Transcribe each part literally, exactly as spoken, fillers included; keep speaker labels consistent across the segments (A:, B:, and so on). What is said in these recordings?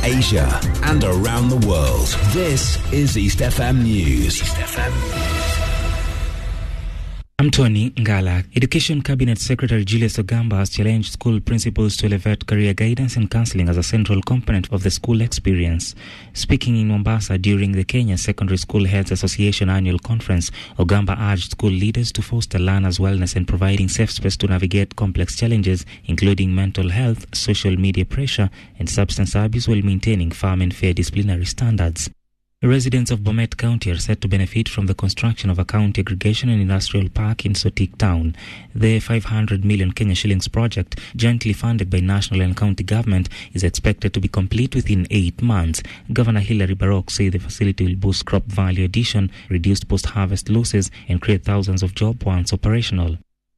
A: Asia, and around the world. This is East F M News. East F M.
B: I'm Tony Ngala. Education Cabinet Secretary Julius Ogamba has challenged school principals to elevate career guidance and counseling as a central component of the school experience. Speaking in Mombasa during the Kenya Secondary School Heads Association annual conference, Ogamba urged school leaders to foster learners' wellness and providing safe space to navigate complex challenges, including mental health, social media pressure, and substance abuse, while maintaining firm and fair disciplinary standards. Residents of Bomet County are set to benefit from the construction of a county aggregation and industrial park in Sotik town. The five hundred million Kenya shillings project, jointly funded by national and county government, is expected to be complete within eight months. Governor Hilary Baroque said the facility will boost crop value addition, reduce post-harvest losses, and create thousands of jobs once operational.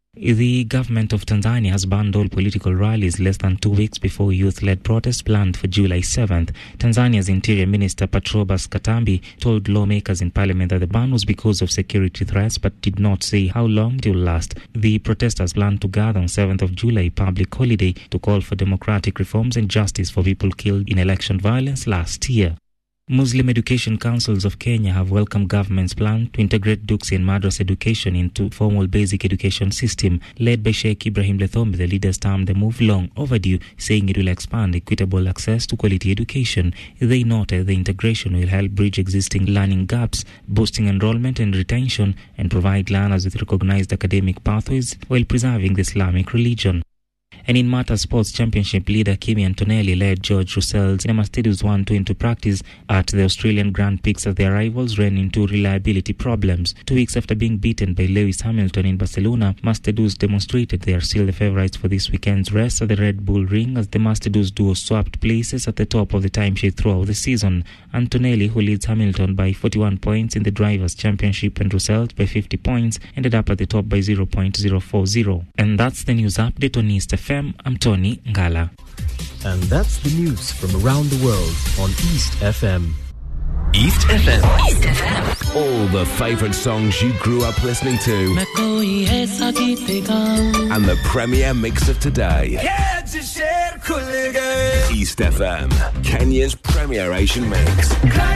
B: The government of Tanzania has banned all political rallies less than two weeks before youth-led protests planned for July seventh. Tanzania's Interior Minister Patrobas Katambi told lawmakers in parliament that the ban was because of security threats, but did not say how long it will last. The protesters plan to gather on seventh of July, public holiday, to call for democratic reforms and justice for people killed in election violence last year. Muslim Education Councils of Kenya have welcomed government's plan to integrate Duksi and Madras education into formal basic education system. Led by Sheikh Ibrahim Lethombe, the leaders termed the move long overdue, saying it will expand equitable access to quality education. They noted the integration will help bridge existing learning gaps, boosting enrollment and retention, and provide learners with recognized academic pathways while preserving the Islamic religion. And in Mata Sports Championship, leader Kimi Antonelli led George Russell's Mercedes one two into practice at the Australian Grand Prix as their rivals ran into reliability problems. Two weeks after being beaten by Lewis Hamilton in Barcelona, Mercedes demonstrated they are still the favourites for this weekend's race at the Red Bull Ring as the Mercedes duo swapped places at the top of the timesheet throughout the season. Antonelli, who leads Hamilton by forty-one points in the Drivers' Championship and Russell by fifty points, ended up at the top by zero point zero four zero. And that's the news update on East F M. I'm Tony Ngala.
C: And that's the news from around the world on East F M.
A: East F M. East F M. All the favourite songs you grew up listening to. And the premier mix of today. East F M, Kenya's premier Asian mix.